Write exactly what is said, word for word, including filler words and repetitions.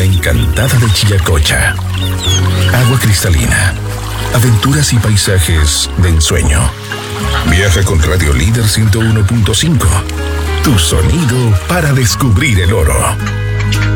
isla encantada de Chillacocha. Agua cristalina, aventuras y paisajes de ensueño. Viaja con Radio Líder ciento uno punto cinco. Tu sonido para descubrir el oro.